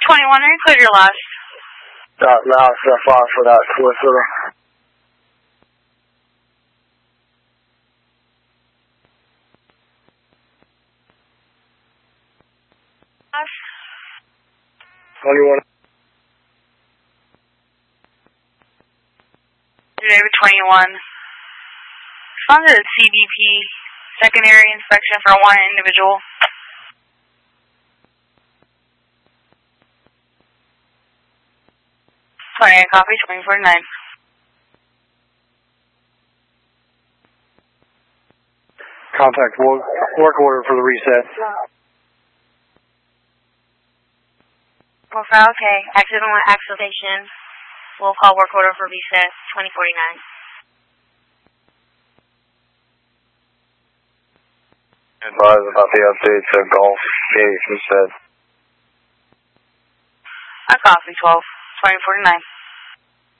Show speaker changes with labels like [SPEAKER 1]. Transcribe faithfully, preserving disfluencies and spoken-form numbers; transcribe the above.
[SPEAKER 1] twenty-one, are you cleared your last?
[SPEAKER 2] That last F five for that solicitor. twenty-one.
[SPEAKER 1] David twenty-one. Respond to the C B P secondary inspection for one individual. twenty-eight, copy, twenty forty-nine.
[SPEAKER 2] Contact work, work order for the reset.
[SPEAKER 3] Profile, okay. Accidental acceleration. We'll call work order for reset, twenty forty-nine.
[SPEAKER 2] Advise about the update to Gulf Gate reset.
[SPEAKER 1] I copy, twelve, twenty forty-nine.